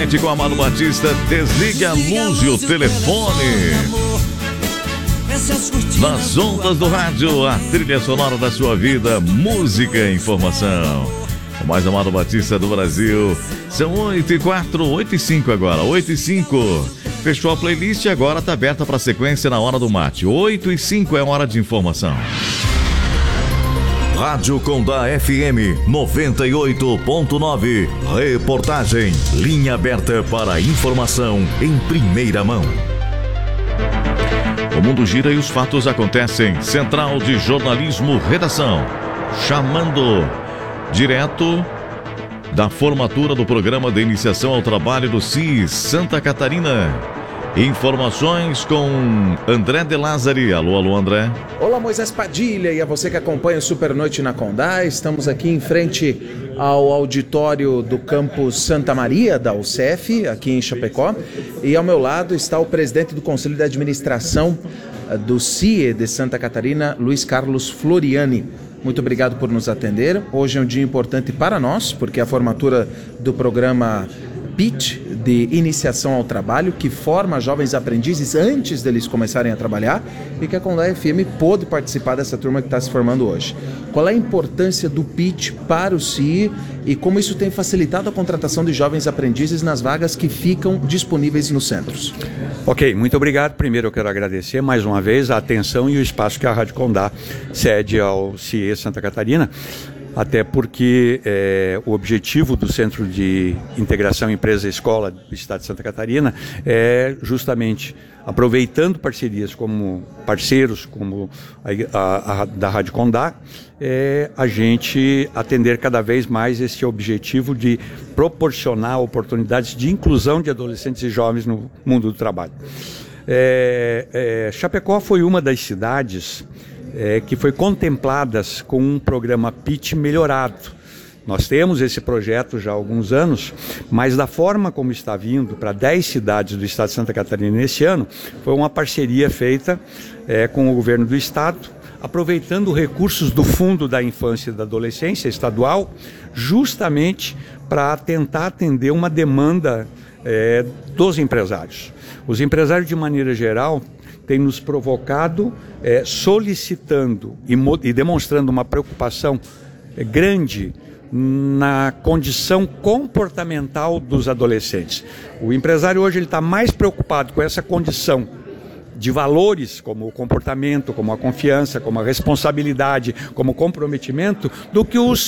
frente com Amado Batista. Desligue a luz e o telefone. Nas ondas do rádio, a trilha sonora da sua vida, música e informação. O mais amado Batista do Brasil. São 8h04, 8h05 agora, 8h05. Fechou a playlist e agora está aberta para sequência na hora do mate. 8h05 é hora de informação. Rádio Condá FM 98.9. Reportagem. Linha aberta para informação em primeira mão. O mundo gira e os fatos acontecem. Central de Jornalismo, redação. Chamando direto da formatura do Programa de Iniciação ao Trabalho do CIE Santa Catarina. Informações com André de Lázari. Alô, André. Olá, Moisés Padilha e a você que acompanha o Super Noite na Condá. Estamos aqui em frente ao auditório do campus Santa Maria, da UCF, aqui em Chapecó. E ao meu lado está o presidente do Conselho de Administração do CIE de Santa Catarina, Luiz Carlos Floriani. Muito obrigado por nos atender. Hoje é um dia importante para nós, porque é a formatura do programa PIT, de Iniciação ao Trabalho, que forma jovens aprendizes antes deles começarem a trabalhar, e que a Condá FM pôde participar dessa turma que está se formando hoje. Qual é a importância do PIT para o CIE e como isso tem facilitado a contratação de jovens aprendizes nas vagas que ficam disponíveis nos centros? Ok, muito obrigado. Primeiro eu quero agradecer mais uma vez a atenção e o espaço que a Rádio Condá cede ao CIE Santa Catarina, até porque o objetivo do Centro de Integração Empresa-Escola do Estado de Santa Catarina é justamente, aproveitando parcerias como parceiros, como a da Rádio Condá, a gente atender cada vez mais esse objetivo de proporcionar oportunidades de inclusão de adolescentes e jovens no mundo do trabalho. Chapecó foi uma das cidades que foi contempladas com um programa PIT melhorado. Nós temos esse projeto já há alguns anos, mas da forma como está vindo para 10 cidades do estado de Santa Catarina nesse ano, foi uma parceria feita com o governo do estado, aproveitando recursos do Fundo da Infância e da Adolescência estadual, justamente para tentar atender uma demanda dos empresários. Os empresários, de maneira geral, tem nos provocado, solicitando e demonstrando uma preocupação grande na condição comportamental dos adolescentes. O empresário hoje está mais preocupado com essa condição de valores, como o comportamento, como a confiança, como a responsabilidade, como o comprometimento, do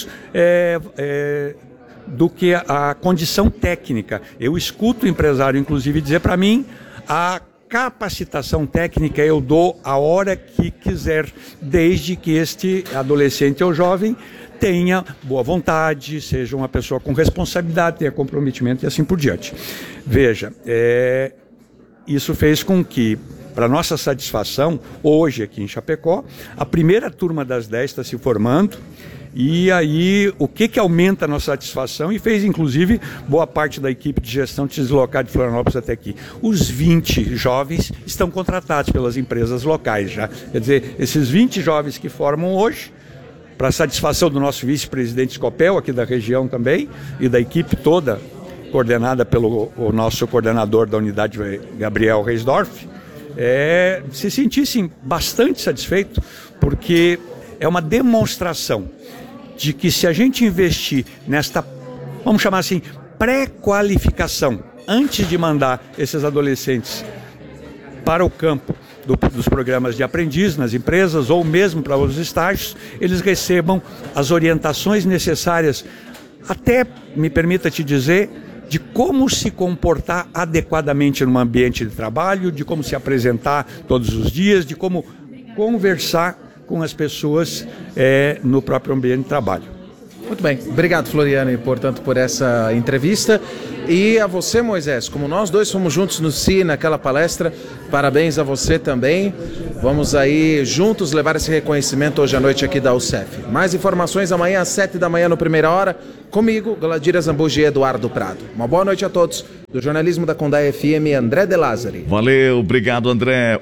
que a condição técnica. Eu escuto o empresário, inclusive, dizer para mim: a capacitação técnica eu dou a hora que quiser, desde que este adolescente ou jovem tenha boa vontade, seja uma pessoa com responsabilidade, tenha comprometimento e assim por diante. Veja, isso fez com que, para nossa satisfação, hoje aqui em Chapecó, a primeira turma das 10 está se formando. E aí, o que aumenta a nossa satisfação e fez, inclusive, boa parte da equipe de gestão se deslocar de Florianópolis até aqui. Os 20 jovens estão contratados pelas empresas locais já. Quer dizer, esses 20 jovens que formam hoje, para satisfação do nosso vice-presidente Scopel, aqui da região também, e da equipe toda, coordenada pelo nosso coordenador da unidade, Gabriel Reisdorf, se sentissem bastante satisfeitos, porque é uma demonstração de que, se a gente investir nesta, vamos chamar assim, pré-qualificação, antes de mandar esses adolescentes para o campo dos programas de aprendiz nas empresas ou mesmo para os estágios, eles recebam as orientações necessárias, até, me permita te dizer, de como se comportar adequadamente no ambiente de trabalho, de como se apresentar todos os dias, de como conversar com as pessoas no próprio ambiente de trabalho. Muito bem, obrigado, Floriani, portanto, por essa entrevista. E a você, Moisés, como nós dois fomos juntos no CIE naquela palestra, parabéns a você também. Vamos aí juntos levar esse reconhecimento hoje à noite aqui da UCF. Mais informações amanhã às 7 da manhã no Primeira Hora, comigo, Gladira Zambuji e Eduardo Prado. Uma boa noite a todos. Do jornalismo da Condá FM, André de Lázari. Valeu, obrigado, André.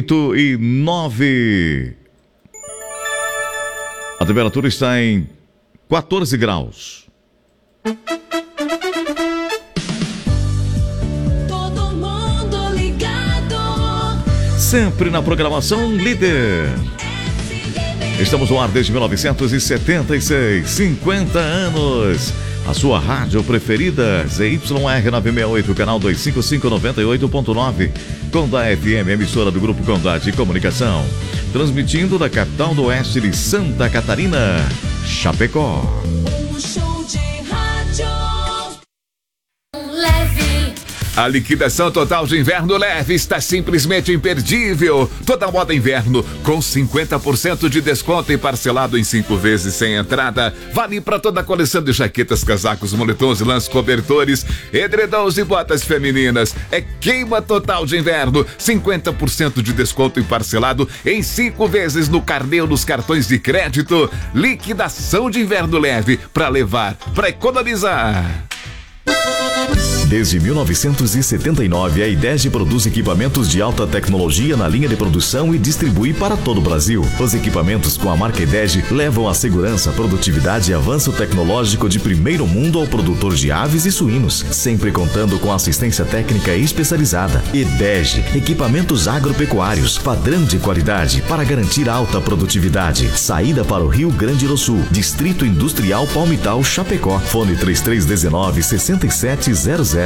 8h09. A temperatura está em 14 graus. sempre na programação líder. Estamos no ar desde 1976, 50 anos. A sua rádio preferida, ZYR 968, canal 255 98.9, Condá FM, emissora do Grupo Condá de Comunicação. Transmitindo da capital do oeste de Santa Catarina, Chapecó. A liquidação total de inverno leve está simplesmente imperdível. Toda moda inverno com 50% de desconto e parcelado em 5 vezes sem entrada. Vale para toda a coleção de jaquetas, casacos, moletons, lãs, cobertores, edredons e botas femininas. É queima total de inverno. 50% de desconto e parcelado em 5 vezes no carnê ou nos cartões de crédito. Liquidação de inverno leve para levar, para economizar. Desde 1979, a IDEG produz equipamentos de alta tecnologia na linha de produção e distribui para todo o Brasil. Os equipamentos com a marca IDEG levam a segurança, produtividade e avanço tecnológico de primeiro mundo ao produtor de aves e suínos, sempre contando com assistência técnica especializada. IDEG, equipamentos agropecuários, padrão de qualidade para garantir alta produtividade. Saída para o Rio Grande do Sul, Distrito Industrial Palmital, Chapecó. Fone 3319-6700.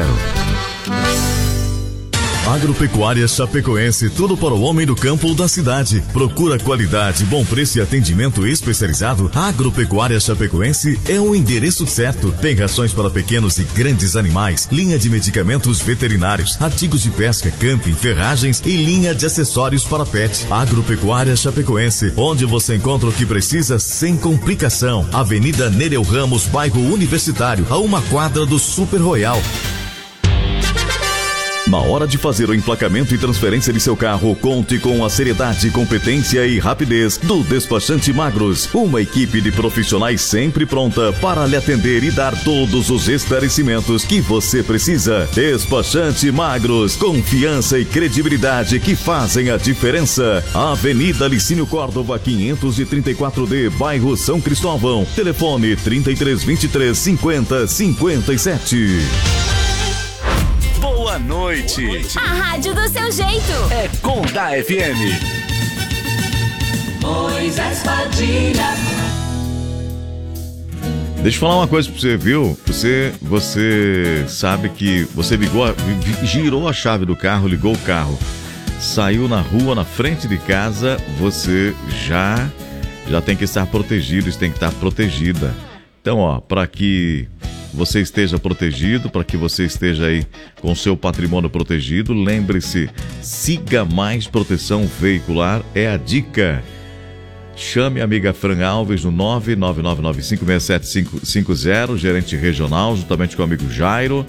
Agropecuária Chapecoense, tudo para o homem do campo ou da cidade. Procura qualidade, bom preço e atendimento especializado. Agropecuária Chapecoense é o endereço certo. Tem rações para pequenos e grandes animais, linha de medicamentos veterinários, artigos de pesca, camping, ferragens e linha de acessórios para pet. Agropecuária Chapecoense, onde você encontra o que precisa sem complicação. Avenida Nereu Ramos, bairro Universitário, a 1 quadra do Super Royal. Na hora de fazer o emplacamento e transferência de seu carro, conte com a seriedade, competência e rapidez do Despachante Magros. Uma equipe de profissionais sempre pronta para lhe atender e dar todos os esclarecimentos que você precisa. Despachante Magros, confiança e credibilidade que fazem a diferença. Avenida Licínio Córdova, 534D, bairro São Cristóvão. Telefone 3323 5057. Boa noite. A rádio do seu jeito. É Condá FM. Moisés Padilha. Deixa eu falar uma coisa pra você, viu? Você sabe que você girou a chave do carro, ligou o carro, saiu na rua, na frente de casa, você já tem que estar protegido, tem que estar protegida. Então, ó, para que você esteja protegido, para que você esteja aí com o seu patrimônio protegido, lembre-se, Siga Mais Proteção Veicular é a dica. Chame a amiga Fran Alves no 999956750, gerente regional, juntamente com o amigo Jairo,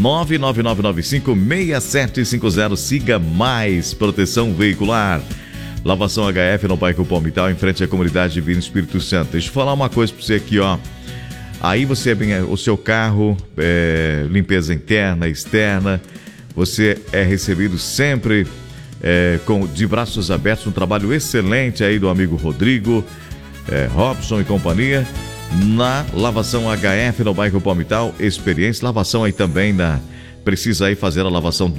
999956750. Siga Mais Proteção Veicular. Lavação HF no bairro Palmital, em frente à comunidade Divino Espírito Santo. Deixa eu falar uma coisa para você aqui, ó. Aí você o seu carro, limpeza interna, externa, você é recebido sempre de braços abertos, um trabalho excelente aí do amigo Rodrigo, Robson e companhia, na Lavação HF no bairro Palmital, experiência, lavação aí também precisa aí fazer a lavação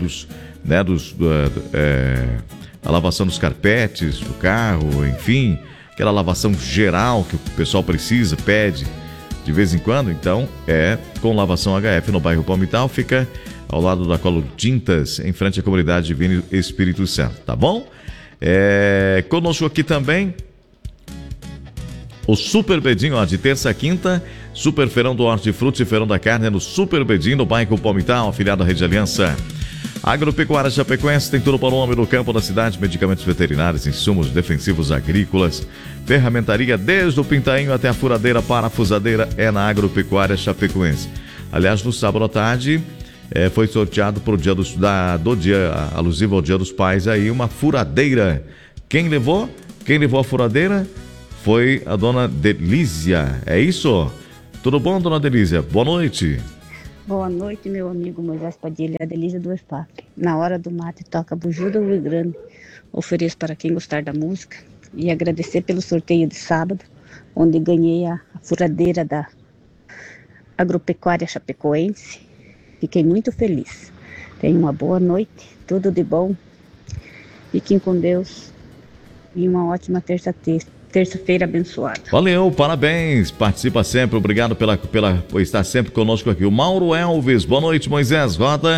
a lavação dos carpetes do carro, enfim, aquela lavação geral que o pessoal precisa, pede de vez em quando. Então com Lavação HF no bairro Palmital, fica ao lado da Colo Tintas, em frente à comunidade Divino Espírito Santo, tá bom? Conosco aqui também o Super Bedinho, ó, de terça a quinta, Super Feirão do Hortifruti e Feirão da Carne no Super Bedinho, no bairro Palmital, afiliado à Rede Aliança. Agropecuária Chapecoense tem tudo para o homem no campo da cidade, medicamentos veterinários, insumos defensivos agrícolas, ferramentaria desde o pintainho até a furadeira, parafusadeira, é na Agropecuária Chapecoense. Aliás, no sábado à tarde foi sorteado para o dia dia alusivo ao Dia dos Pais aí uma furadeira. Quem levou a furadeira foi a dona Delísia. É isso? Tudo bom, dona Delísia? Boa noite. Boa noite, meu amigo Moisés Padilha, a Delícia do EFAP. Na hora do mate toca Bujuda Rio Grande. Ofereço para quem gostar da música e agradecer pelo sorteio de sábado, onde ganhei a furadeira da Agropecuária Chapecoense. Fiquei muito feliz. Tenha uma boa noite, tudo de bom Fiquem com Deus e uma ótima terça-feira abençoada. Valeu, parabéns, participa sempre, obrigado por estar sempre conosco aqui. O Mauro Elves, boa noite, Moisés, roda